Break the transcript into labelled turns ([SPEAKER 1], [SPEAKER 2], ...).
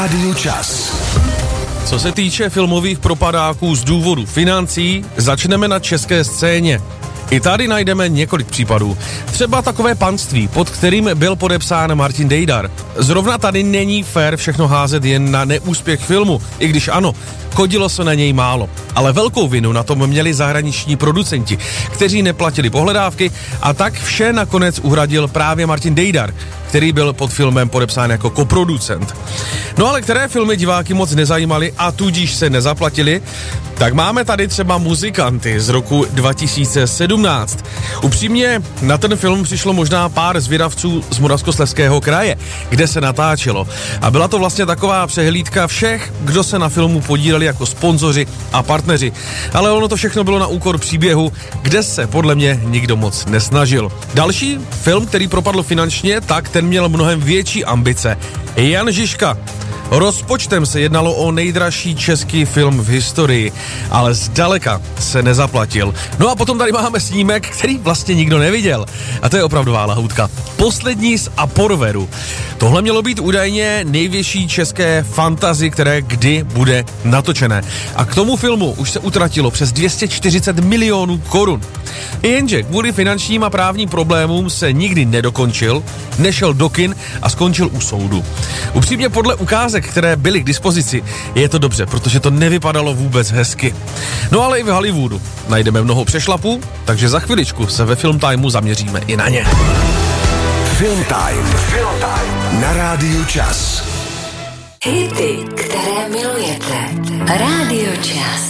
[SPEAKER 1] Rádio Čas.
[SPEAKER 2] Co se týče filmových propadáků z důvodu financí, začneme na české scéně. I tady najdeme několik případů. Třeba takové panství, pod kterým byl podepsán Martin Dejdar. Zrovna tady není fér všechno házet jen na neúspěch filmu, i když ano, chodilo se na něj málo. Ale velkou vinu na tom měli zahraniční producenti, kteří neplatili pohledávky a tak vše nakonec uhradil právě Martin Dejdar, který byl pod filmem podepsán jako koproducent. No ale které filmy diváky moc nezajímaly a tudíž se nezaplatili, tak máme tady třeba Muzikanty z roku 2017. Upřímně, na ten film přišlo možná pár zvědavců z Moravskoslezského kraje, kde se natáčelo. A byla to vlastně taková přehlídka všech, kdo se na filmu podíleli jako sponzoři a partneři. Ale ono to všechno bylo na úkor příběhu, kde se podle mě nikdo moc nesnažil. Další film, který propadl finančně, tak ten měl mnohem větší ambice. Jan Žižka. Rozpočtem se jednalo o nejdražší český film v historii, ale zdaleka se nezaplatil. No a potom tady máme snímek, který vlastně nikdo neviděl. A to je opravdová lahůdka. Poslední z Aporveru. Tohle mělo být údajně největší české fantasy, které kdy bude natočené. A k tomu filmu už se utratilo přes 240 milionů korun. Jenže kvůli finančním a právním problémům se nikdy nedokončil, nešel do kin a skončil u soudu. Upřímně podle ukázek, které byly k dispozici, je to dobře, protože to nevypadalo vůbec hezky. No ale i v Hollywoodu najdeme mnoho přešlapů, takže za chviličku se ve Film Timeu zaměříme i na ně.
[SPEAKER 1] Film Time na Rádiu Čas.
[SPEAKER 3] Hity, které milujete. Rádio Čas.